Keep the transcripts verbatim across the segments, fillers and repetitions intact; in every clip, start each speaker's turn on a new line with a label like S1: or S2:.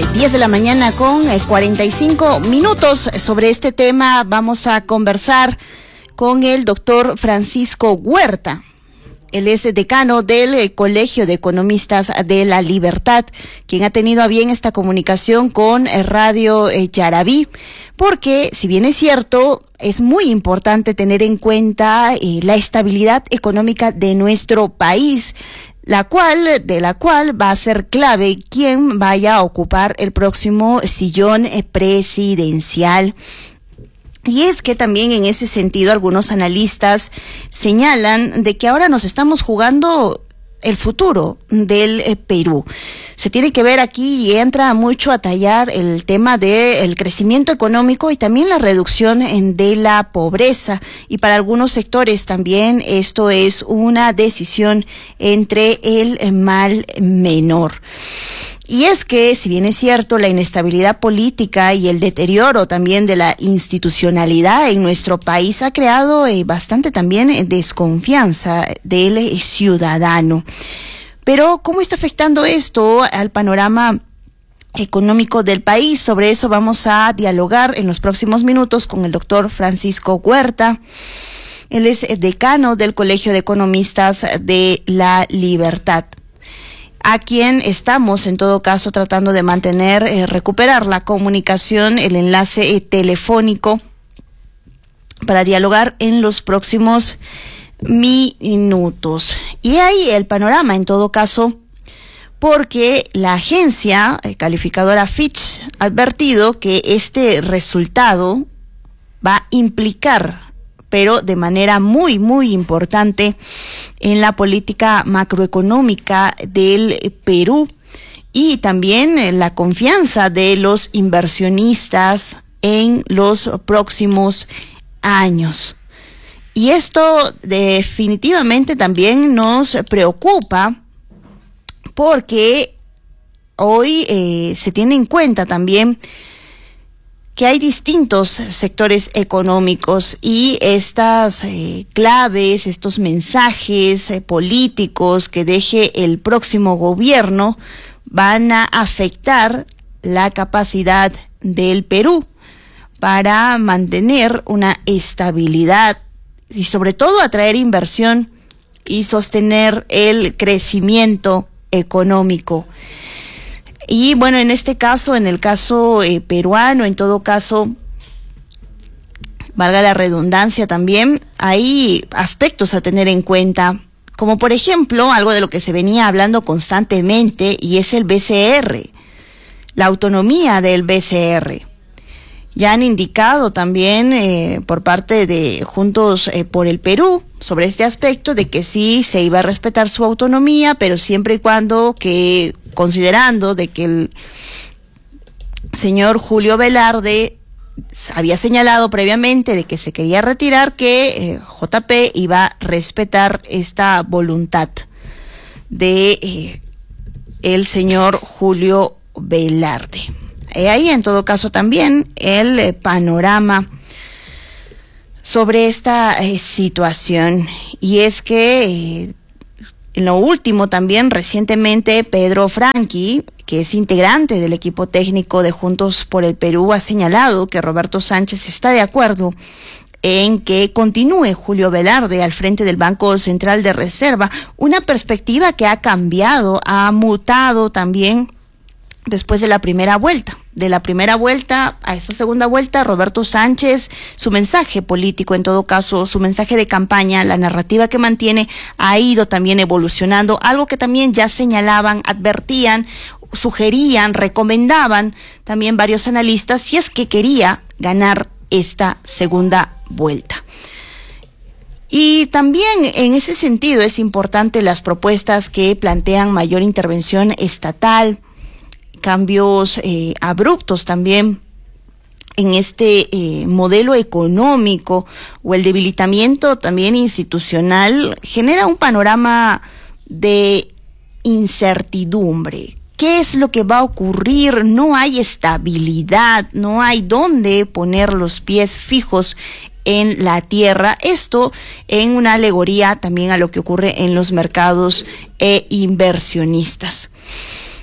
S1: diez de la mañana con cuarenta y cinco minutos. Sobre este tema vamos a conversar con el doctor Francisco Huerta. Él es decano del Colegio de Economistas de la Libertad, quien ha tenido a bien esta comunicación con Radio Yarabí, porque si bien es cierto, es muy importante tener en cuenta eh, la estabilidad económica de nuestro país, la cual, de la cual va a ser clave quién vaya a ocupar el próximo sillón presidencial. Y es que también en ese sentido algunos analistas señalan de que ahora nos estamos jugando el futuro del eh, Perú. Se tiene que ver aquí y entra mucho a tallar el tema del crecimiento económico y también la reducción en, de la pobreza. Y para algunos sectores también esto es una decisión entre el mal menor. Y es que, si bien es cierto, la inestabilidad política y el deterioro también de la institucionalidad en nuestro país ha creado eh, bastante también eh, desconfianza del eh, ciudadano. Pero, ¿cómo está afectando esto al panorama económico del país? Sobre eso vamos a dialogar en los próximos minutos con el doctor Francisco Huerta. Él es decano del Colegio de Economistas de la Libertad, a quien estamos en todo caso tratando de mantener, eh, recuperar la comunicación, el enlace eh, telefónico para dialogar en los próximos minutos. Y ahí el panorama en todo caso, porque la agencia eh, calificadora Fitch ha advertido que este resultado va a implicar, pero de manera muy, muy importante, en la política macroeconómica del Perú y también en la confianza de los inversionistas en los próximos años. Y esto definitivamente también nos preocupa porque hoy eh, se tiene en cuenta también que hay distintos sectores económicos y estas eh, claves, estos mensajes eh, políticos que deje el próximo gobierno van a afectar la capacidad del Perú para mantener una estabilidad y sobre todo atraer inversión y sostener el crecimiento económico. Y bueno, en este caso, en el caso eh, peruano, en todo caso, valga la redundancia también, hay aspectos a tener en cuenta, como por ejemplo, algo de lo que se venía hablando constantemente, y es el B C R, la autonomía del B C R. Ya han indicado también eh, por parte de Juntos eh, por el Perú sobre este aspecto de que sí se iba a respetar su autonomía, pero siempre y cuando que, considerando de que el señor Julio Velarde había señalado previamente de que se quería retirar, que eh, J P iba a respetar esta voluntad de eh, el señor Julio Velarde. Eh, ahí en todo caso también el eh, panorama sobre esta eh, situación, y es que eh, en lo último también recientemente Pedro Franqui, que es integrante del equipo técnico de Juntos por el Perú, ha señalado que Roberto Sánchez está de acuerdo en que continúe Julio Velarde al frente del Banco Central de Reserva, una perspectiva que ha cambiado, ha mutado también después de la primera vuelta. De la primera vuelta a esta segunda vuelta, Roberto Sánchez, su mensaje político, en todo caso, su mensaje de campaña, la narrativa que mantiene, ha ido también evolucionando, algo que también ya señalaban, advertían, sugerían, recomendaban también varios analistas, si es que quería ganar esta segunda vuelta. Y también en ese sentido es importante las propuestas que plantean mayor intervención estatal, cambios eh, abruptos también en este eh, modelo económico, o el debilitamiento también institucional, genera un panorama de incertidumbre. ¿Qué es lo que va a ocurrir? No hay estabilidad, no hay dónde poner los pies fijos en la tierra. Esto en una alegoría también a lo que ocurre en los mercados e inversionistas.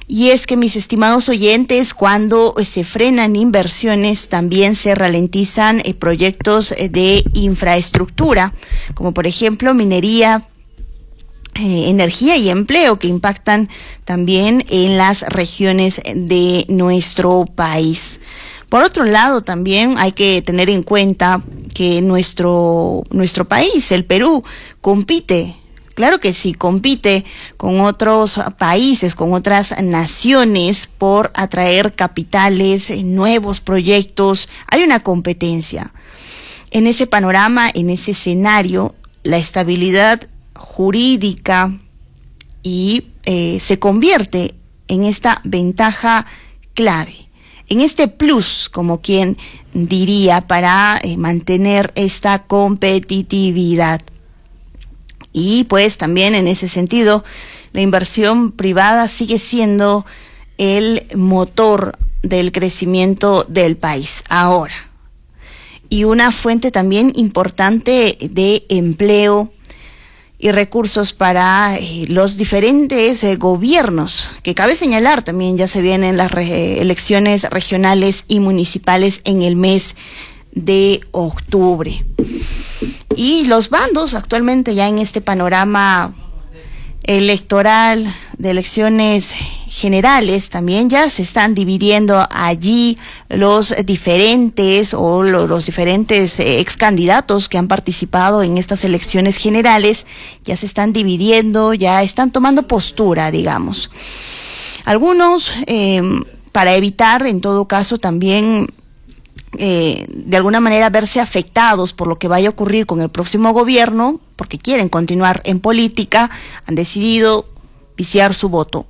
S1: Y es que, mis estimados oyentes, cuando se frenan inversiones, también se ralentizan eh, proyectos de infraestructura, como por ejemplo minería, eh, energía y empleo, que impactan también en las regiones de nuestro país. Por otro lado, también hay que tener en cuenta que nuestro, nuestro país, el Perú, compite. Claro que sí, compite con otros países, con otras naciones por atraer capitales, nuevos proyectos. Hay una competencia. En ese panorama, en ese escenario, la estabilidad jurídica y eh, se convierte en esta ventaja clave, en este plus, como quien diría, para eh, mantener esta competitividad. Y pues también en ese sentido, la inversión privada sigue siendo el motor del crecimiento del país ahora. Y una fuente también importante de empleo y recursos para eh, los diferentes eh, gobiernos, que cabe señalar también ya se vienen las re- elecciones regionales y municipales en el mes de octubre. Y los bandos actualmente ya en este panorama electoral de elecciones generales también ya se están dividiendo allí los diferentes o lo, los diferentes eh, ex candidatos que han participado en estas elecciones generales, ya se están dividiendo, ya están tomando postura, digamos. Algunos eh, para evitar en todo caso también Eh, de alguna manera verse afectados por lo que vaya a ocurrir con el próximo gobierno, porque quieren continuar en política, han decidido viciar su voto.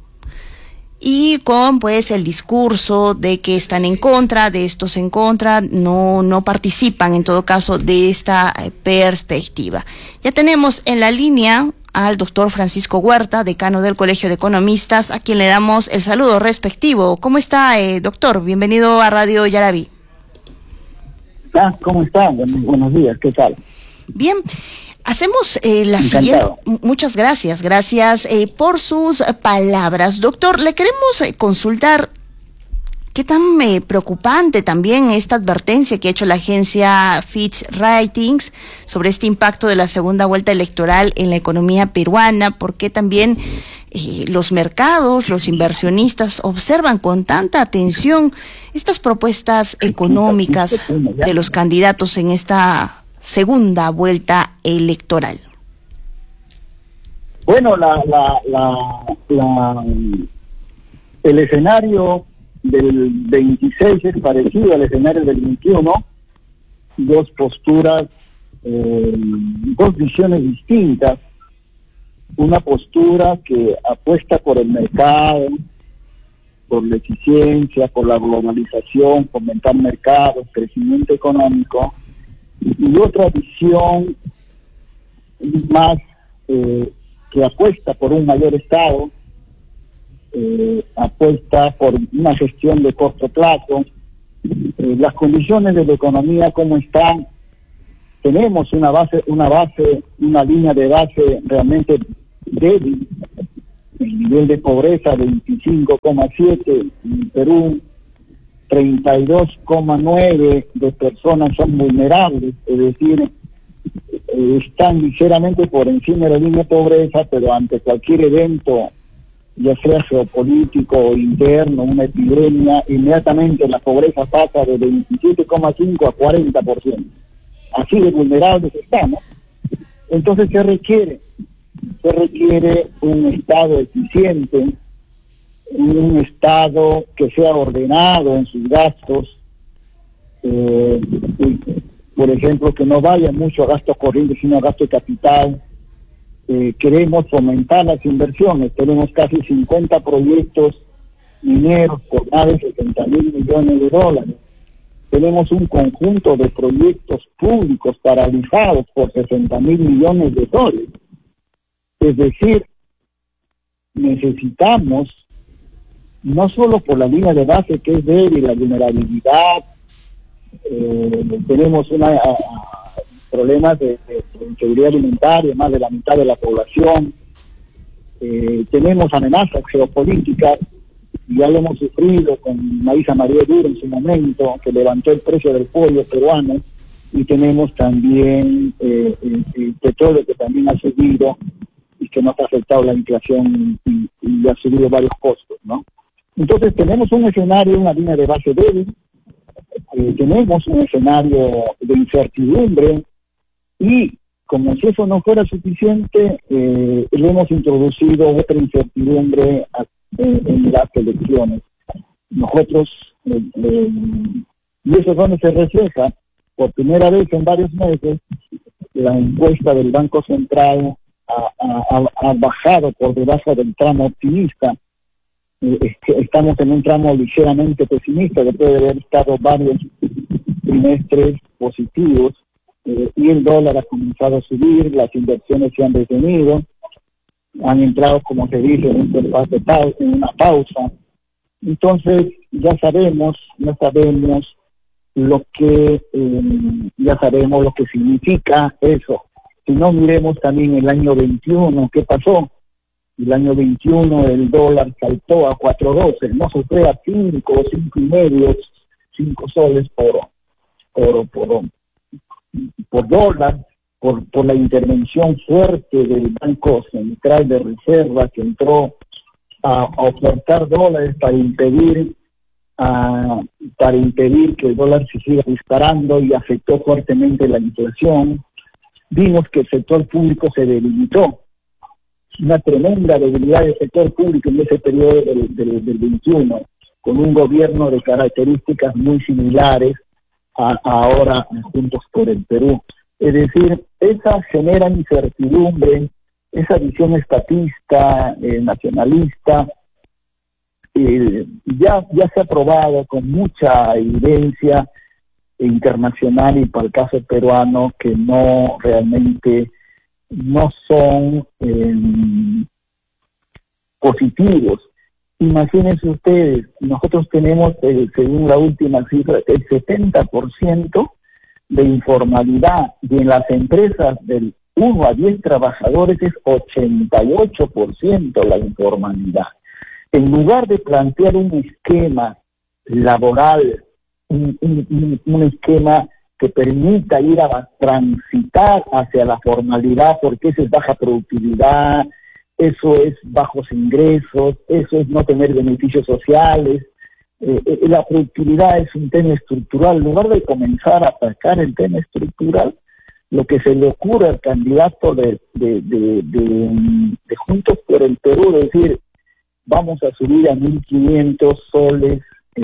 S1: Y con pues el discurso de que están en contra, de estos en contra, no, no participan en todo caso de esta eh, perspectiva. Ya tenemos en la línea al doctor Francisco Huerta, decano del Colegio de Economistas, a quien le damos el saludo respectivo. ¿Cómo está, eh, doctor? Bienvenido a Radio Yaraví.
S2: Ah, ¿cómo están? Buenos días, ¿qué tal?
S1: Bien, hacemos eh, la siguiente. Muchas gracias, gracias eh, por sus palabras. Doctor, le queremos eh, consultar qué tan eh, preocupante también esta advertencia que ha hecho la agencia Fitch Ratings sobre este impacto de la segunda vuelta electoral en la economía peruana, porque también eh, los mercados, los inversionistas observan con tanta atención estas propuestas económicas de los candidatos en esta segunda vuelta electoral.
S2: Bueno, la, la, la, la, el escenario del veintiséis es parecido al escenario del veintiuno, dos posturas, eh, dos visiones distintas, una postura que apuesta por el mercado, por la eficiencia, por la globalización, fomentar mercados, crecimiento económico, y otra visión más eh, que apuesta por un mayor Estado, eh, apuesta por una gestión de corto plazo. Eh, las condiciones de la economía, ¿cómo están? Tenemos una base, una base, una línea de base realmente débil. El nivel de pobreza veinticinco coma siete en Perú, treinta y dos coma nueve de personas son vulnerables, es decir, eh, están ligeramente por encima de la línea de pobreza, pero ante cualquier evento, ya sea geopolítico o interno, una epidemia, inmediatamente la pobreza pasa de veintisiete coma cinco a cuarenta por ciento. Así de vulnerables estamos. Entonces se requiere se requiere un Estado eficiente, un Estado que sea ordenado en sus gastos, eh, por ejemplo, que no vaya mucho a gastos corrientes, sino a gasto de capital. Eh, queremos fomentar las inversiones, tenemos casi cincuenta proyectos mineros por más de setenta mil millones de dólares. Tenemos un conjunto de proyectos públicos paralizados por sesenta mil millones de dólares. Es decir, necesitamos, no solo por la línea de base que es débil, la vulnerabilidad, eh, tenemos una a, a, problemas de, de, de inseguridad alimentaria, más de la mitad de la población, eh, tenemos amenazas geopolíticas, ya lo hemos sufrido con maíz amarillo duro en su momento, que levantó el precio del pollo peruano, y tenemos también eh, el, el petróleo que también ha subido y que nos ha afectado la inflación y, y ha subido varios costos, ¿no? Entonces tenemos un escenario, una línea de base débil, eh, tenemos un escenario de incertidumbre, y como si eso no fuera suficiente, eh, le hemos introducido otra incertidumbre a, eh, en las elecciones. Nosotros, eh, eh, y eso es donde se refleja, por primera vez en varios meses, la encuesta del Banco Central ha, ha, ha bajado por debajo del tramo optimista. Eh, estamos en un tramo ligeramente pesimista, después de haber estado varios trimestres positivos, eh, y el dólar ha comenzado a subir, las inversiones se han detenido, han entrado, como se dice, en, un en una pausa. Entonces, ya sabemos, ya sabemos lo que eh, ya sabemos lo que significa eso. Si no, miremos también el año veintiuno, ¿qué pasó? El año veintiuno el dólar saltó a cuatro doce, no se fue a cinco, cinco y medio, cinco soles por por por, por dólar, por, por la intervención fuerte del Banco Central de Reserva, que entró a, a ofertar dólares para impedir Uh, para impedir que el dólar se siga disparando, y afectó fuertemente la inflación. Vimos que el sector público se debilitó, una tremenda debilidad del sector público en ese periodo del, del, del veintiuno, con un gobierno de características muy similares a, a ahora Juntos por el Perú. Es decir, esa genera incertidumbre, esa visión estatista, eh, nacionalista. Eh, ya ya se ha probado con mucha evidencia internacional y para el caso peruano que no realmente no son eh, positivos. Imagínense ustedes, nosotros tenemos, eh, según la última cifra, el setenta por ciento de informalidad, y en las empresas del uno a diez trabajadores es ochenta y ocho por ciento la informalidad. En lugar de plantear un esquema laboral, un, un, un esquema que permita ir a transitar hacia la formalidad, porque eso es baja productividad, eso es bajos ingresos, eso es no tener beneficios sociales, eh, eh, la productividad es un tema estructural. En lugar de comenzar a atacar el tema estructural, lo que se le ocurre al candidato de, de, de, de, de Juntos por el Perú, es decir, vamos a subir a mil quinientos soles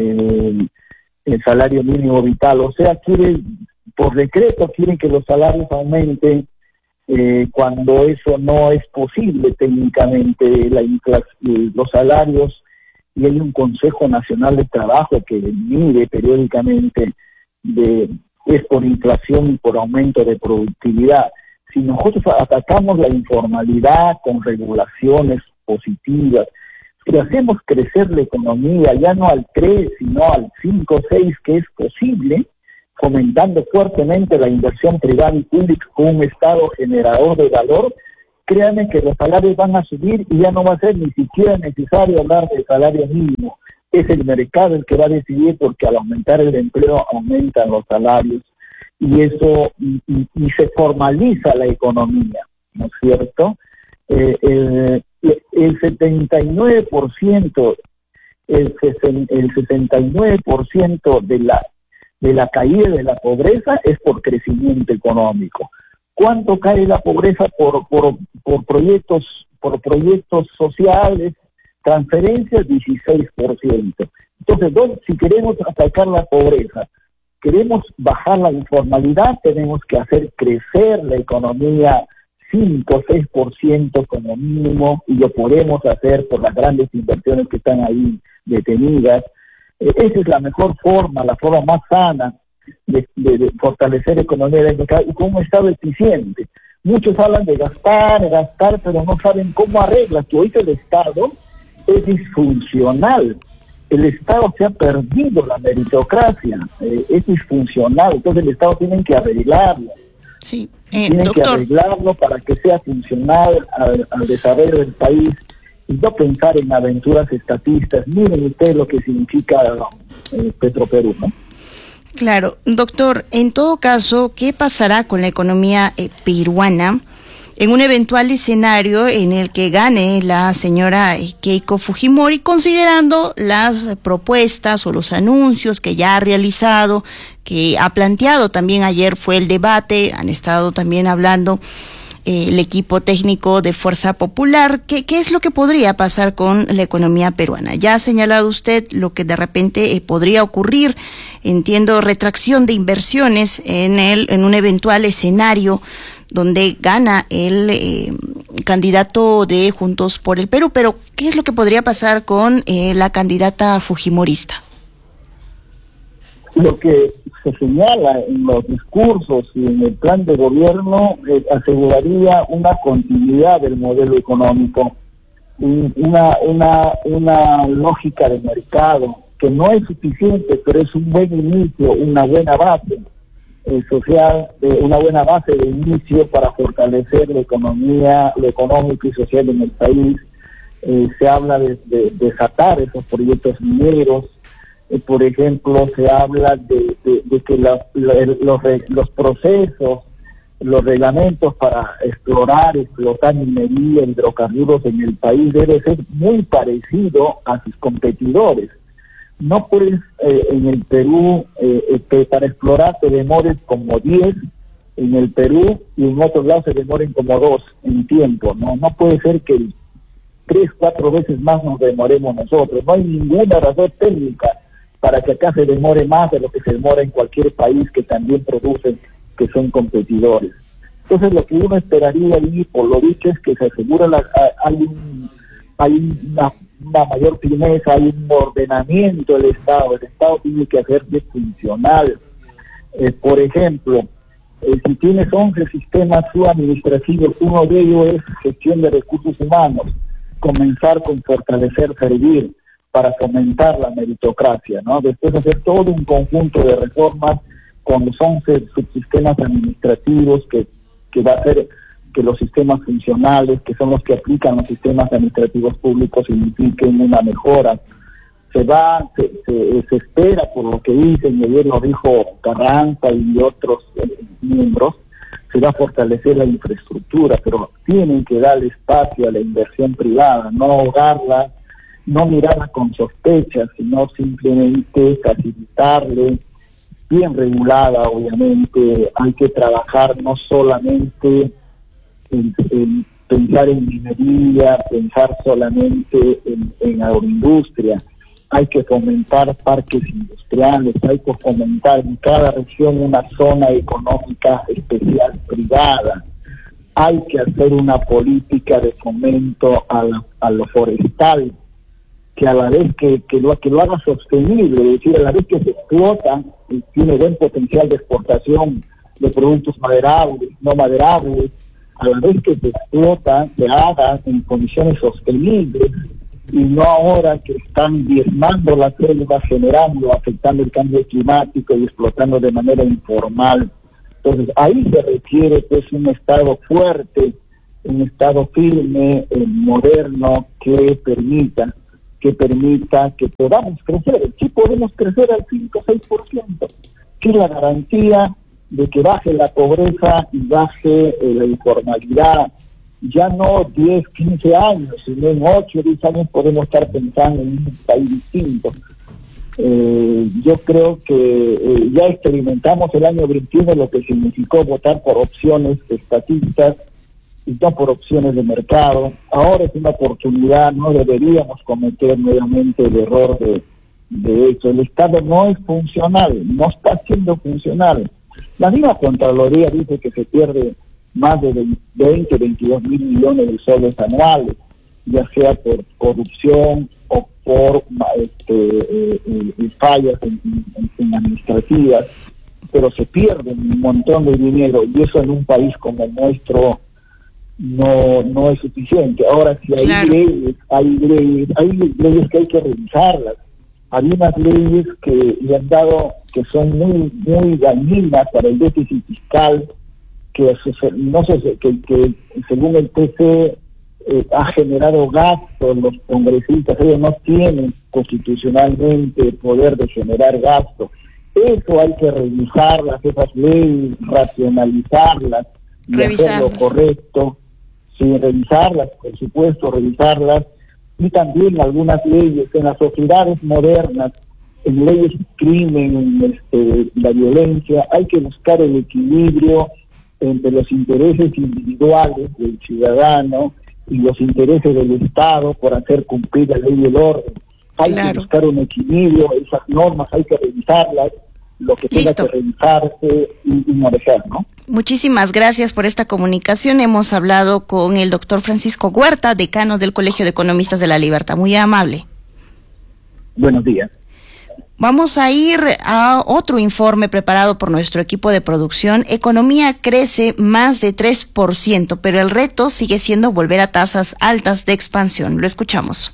S2: eh, el salario mínimo vital. O sea, quieren, por decreto, quieren que los salarios aumenten eh, cuando eso no es posible técnicamente. La inflación, los salarios, y hay un Consejo Nacional de Trabajo que mide periódicamente, de, es por inflación y por aumento de productividad. Si nosotros atacamos la informalidad con regulaciones positivas, si hacemos crecer la economía ya no al tres, sino al cinco o seis, que es posible, fomentando fuertemente la inversión privada y pública con un Estado generador de valor, créanme que los salarios van a subir y ya no va a ser ni siquiera necesario hablar de salario mínimo. Es el mercado el que va a decidir, porque al aumentar el empleo aumentan los salarios, y eso y, y, y se formaliza la economía, ¿no es cierto? Eh, eh, el setenta y nueve por ciento, el, el sesenta y nueve por ciento de la de la caída de la pobreza es por crecimiento económico. ¿Cuánto cae la pobreza por por por proyectos por proyectos sociales, transferencias? dieciséis por ciento. Entonces, si queremos atacar la pobreza, queremos bajar la informalidad, tenemos que hacer crecer la economía cinco o seis por ciento como mínimo, y lo podemos hacer por las grandes inversiones que están ahí detenidas. Eh, esa es la mejor forma, la forma más sana de, de, de fortalecer la economía del mercado, y con un Estado eficiente. Muchos hablan de gastar, gastar, pero no saben cómo arreglas. Que hoy el Estado es disfuncional. El Estado se ha perdido la meritocracia, eh, es disfuncional, entonces el Estado tiene que arreglarlo.
S1: Sí, eh,
S2: Tienen
S1: doctor.
S2: que arreglarlo para que sea funcional al, al desarrollo del país, y no pensar en aventuras estatistas. Miren ustedes lo que significa eh, Petroperú, ¿no?
S1: Claro, doctor, en todo caso, ¿qué pasará con la economía eh, peruana en un eventual escenario en el que gane la señora Keiko Fujimori, considerando las propuestas o los anuncios que ya ha realizado, que ha planteado? También ayer fue el debate, han estado también hablando eh, el equipo técnico de Fuerza Popular. ¿Qué, qué es lo que podría pasar con la economía peruana? Ya ha señalado usted lo que de repente eh, podría ocurrir. Entiendo, retracción de inversiones en el en un eventual escenario donde gana el eh, candidato de Juntos por el Perú. Pero, ¿qué es lo que podría pasar con eh, la candidata fujimorista?
S2: Lo que se señala en los discursos y en el plan de gobierno eh, aseguraría una continuidad del modelo económico, una, una, una lógica de mercado que no es suficiente, pero es un buen inicio, una buena base eh, social, eh, una buena base de inicio para fortalecer la economía, lo económico y social en el país. Eh, se habla de, de, de desatar esos proyectos mineros. Eh, por ejemplo, se habla de, de, de que la, la, los, los procesos, los reglamentos para explorar, explotar minería, hidrocarburos en el país debe ser muy parecido a sus competidores. No puedes eh, en el Perú, eh, que para explorar te demores como diez en el Perú y en otros lados se demoren como dos en tiempo, ¿no? No puede ser que tres, cuatro veces más nos demoremos nosotros. No hay ninguna razón técnica para que acá se demore más de lo que se demora en cualquier país que también produce, que son competidores. Entonces lo que uno esperaría ahí, por lo dicho, es que se asegura la, hay, un, hay una, una mayor firmeza, hay un ordenamiento del Estado. El Estado tiene que hacerse funcional. Eh, por ejemplo, eh, si tienes once sistemas subadministrativos, uno de ellos es gestión de recursos humanos, comenzar con fortalecer, servir, para fomentar la meritocracia, ¿no? Después hacer todo un conjunto de reformas con los once subsistemas administrativos que, que va a hacer que los sistemas funcionales, que son los que aplican los sistemas administrativos públicos, signifiquen una mejora. Se va, se, se, se espera, por lo que dicen, y ayer lo dijo Carranza y otros eh, miembros, se va a fortalecer la infraestructura, pero tienen que darle espacio a la inversión privada, no ahogarla, no mirarla con sospechas, sino simplemente facilitarle, bien regulada, obviamente. Hay que trabajar no solamente en, en pensar en minería, pensar solamente en, en agroindustria. Hay que fomentar parques industriales, hay que fomentar en cada región una zona económica especial privada. Hay que hacer una política de fomento a, la, a lo forestal, que a la vez que, que, lo, que lo haga sostenible, es decir, a la vez que se explota y tiene buen potencial de exportación de productos maderables, no maderables, a la vez que se explota, se haga en condiciones sostenibles y no ahora que están diezmando la selva, generando, afectando el cambio climático y explotando de manera informal. Entonces ahí se requiere pues un Estado fuerte, un Estado firme, eh, moderno, que permita que permita que podamos crecer. Sí podemos crecer al cinco o seis por ciento, que es la garantía de que baje la pobreza y baje eh, la informalidad. Ya no diez, quince años, sino en ocho, diez años podemos estar pensando en un país distinto. Eh, yo creo que eh, ya experimentamos el año veintiuno lo que significó votar por opciones estatistas y no por opciones de mercado. Ahora es una oportunidad, no deberíamos cometer nuevamente el error de, de eso. El Estado no es funcional, no está siendo funcional. La misma Contraloría dice que se pierde más de veinte, veintidós mil millones de soles anuales, ya sea por corrupción o por este, eh, eh, fallas en, en, en administrativas, pero se pierde un montón de dinero y eso en un país como el nuestro no no es suficiente. Ahora, si hay claro. leyes, hay leyes, hay leyes que hay que revisarlas. Hay unas leyes que le han dado, que son muy muy dañinas para el déficit fiscal, que no sé, que, que según el T C eh, ha generado gastos. Los congresistas, ellos no tienen constitucionalmente poder de generar gastos. Eso hay que revisarlas, esas leyes, racionalizarlas y hacer lo correcto. Sí, revisarlas, por supuesto, revisarlas. Y también algunas leyes en las sociedades modernas, en leyes de crimen, este, la violencia, hay que buscar el equilibrio entre los intereses individuales del ciudadano y los intereses del Estado por hacer cumplir la ley y el orden. Hay claro. que buscar un equilibrio, esas normas hay que revisarlas, lo que tenga Listo. que revisarse y, y no dejar, ¿no?
S1: Muchísimas gracias por esta comunicación. Hemos hablado con el doctor Francisco Huerta, decano del Colegio de Economistas de La Libertad. Muy amable.
S2: Buenos días.
S1: Vamos a ir a otro informe preparado por nuestro equipo de producción. Economía crece más de tres por ciento, pero el reto sigue siendo volver a tasas altas de expansión. Lo escuchamos.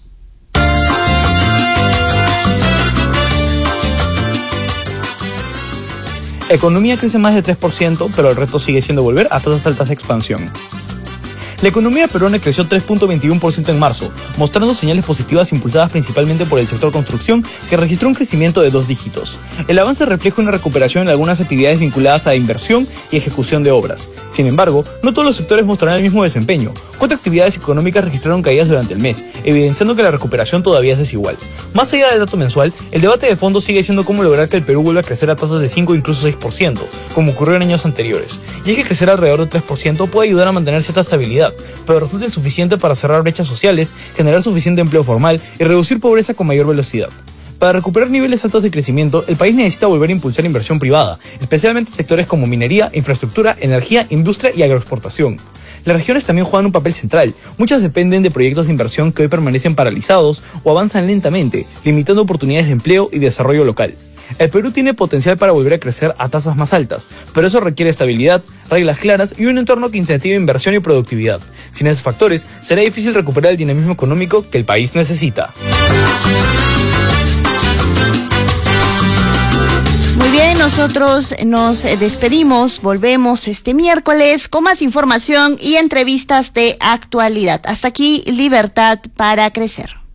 S3: Economía crece más de tres por ciento, pero el reto sigue siendo volver a tasas altas de expansión. La economía peruana creció tres punto veintiuno por ciento en marzo, mostrando señales positivas impulsadas principalmente por el sector construcción, que registró un crecimiento de dos dígitos. El avance refleja una recuperación en algunas actividades vinculadas a inversión y ejecución de obras. Sin embargo, no todos los sectores mostrarán el mismo desempeño. Cuatro actividades económicas registraron caídas durante el mes, evidenciando que la recuperación todavía es desigual. Más allá del dato mensual, el debate de fondo sigue siendo cómo lograr que el Perú vuelva a crecer a tasas de cinco o incluso seis por ciento, como ocurrió en años anteriores. Y es que crecer alrededor de tres por ciento puede ayudar a mantener cierta estabilidad, pero resulta insuficiente para cerrar brechas sociales, generar suficiente empleo formal y reducir pobreza con mayor velocidad. Para recuperar niveles altos de crecimiento, el país necesita volver a impulsar inversión privada, especialmente en sectores como minería, infraestructura, energía, industria y agroexportación. Las regiones también juegan un papel central. Muchas dependen de proyectos de inversión que hoy permanecen paralizados o avanzan lentamente, limitando oportunidades de empleo y desarrollo local. El Perú tiene potencial para volver a crecer a tasas más altas, pero eso requiere estabilidad, reglas claras y un entorno que incentive inversión y productividad. Sin esos factores, será difícil recuperar el dinamismo económico que el país necesita.
S1: Muy bien, nosotros nos despedimos, volvemos este miércoles con más información y entrevistas de actualidad. Hasta aquí, Libertad para Crecer.